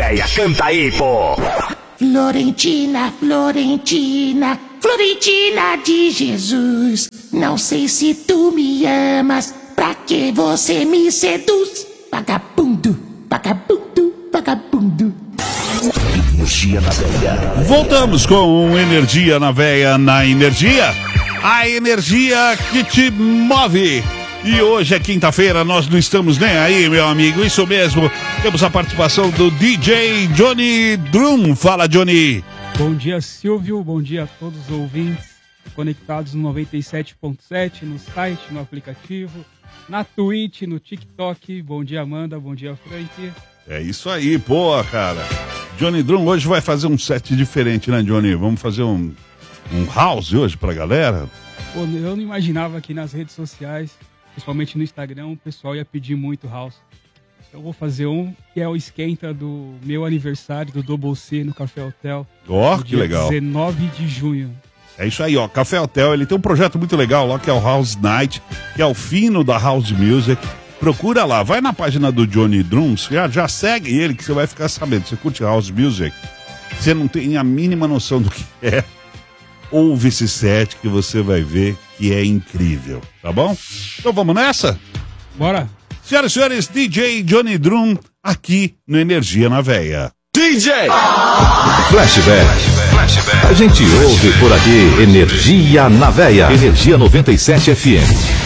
véia, canta aí, pô. Florentina, Florentina, Florentina de Jesus. Não sei se tu me amas, pra que você me seduz? Vagabundo, vagabundo, vagabundo. Energia na veia. Voltamos com Energia na Veia, na Energia. A energia que te move. E hoje é quinta-feira, nós não estamos nem aí, meu amigo. Isso mesmo, temos a participação do DJ Johnny Drum. Fala, Johnny. Bom dia, Silvio. Bom dia a todos os ouvintes conectados no 97.7, no site, no aplicativo, na Twitch, no TikTok. Bom dia, Amanda. Bom dia, Frank. É isso aí, pô, cara. Johnny Drum hoje vai fazer um set diferente, né, Johnny? Vamos fazer um house hoje pra galera? Pô, eu não imaginava que nas redes sociais, principalmente no Instagram, o pessoal ia pedir muito house. Então eu vou fazer um que é o esquenta do meu aniversário, do Double C no Café Hotel. Ó, que legal. 19 de junho. É isso aí, ó. Café Hotel, ele tem um projeto muito legal lá, que é o House Night, que é o fino da House Music. Procura lá, vai na página do Johnny Drums, já segue ele que você vai ficar sabendo. Você curte House Music, você não tem a mínima noção do que é. Ouve esse set que você vai ver que é incrível, tá bom? Então vamos nessa? Bora! Senhoras e senhores, DJ Johnny Drum aqui no Energia na Veia. DJ! Flashback. A gente ouve por aqui Energia na Veia. Energia 97 FM.